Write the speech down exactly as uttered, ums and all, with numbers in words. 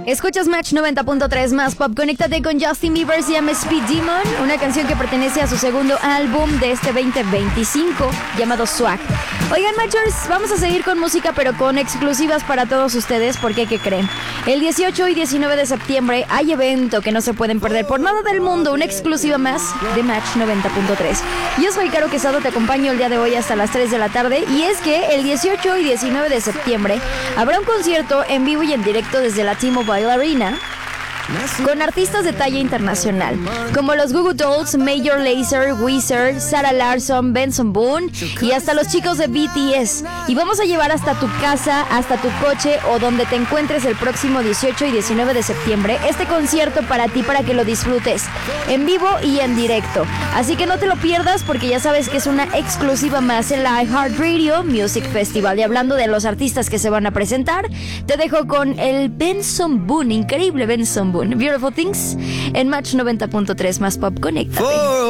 Escuchas Match noventa punto tres más pop. Conéctate con Justin Bieber, se llama Speed Demon, una canción que pertenece a su segundo álbum de este veinte veinticinco llamado Swag. Oigan, Matchers, vamos a seguir con música, pero con exclusivas para todos ustedes, porque ¿qué creen? El dieciocho y diecinueve de septiembre hay evento que no se pueden perder por nada del mundo, una exclusiva más de Match noventa punto tres. Yo soy Caro Quesado, te acompaño el día de hoy hasta las tres de la tarde, y es que el dieciocho y diecinueve de septiembre habrá un concierto en vivo y en directo desde la T-Mobile Arena con artistas de talla internacional como los Goo Goo Dolls, Major Lazer, Weezer, Sarah Larsson, Benson Boone y hasta los chicos de B T S. Y vamos a llevar hasta tu casa, hasta tu coche o donde te encuentres el próximo dieciocho y diecinueve de septiembre este concierto para ti, para que lo disfrutes en vivo y en directo. Así que no te lo pierdas, porque ya sabes que es una exclusiva más en la iHeartRadio Music Festival. Y hablando de los artistas que se van a presentar, te dejo con el Benson Boone, increíble Benson Boone, Beautiful Things, en Match noventa punto tres más pop. Conéctate.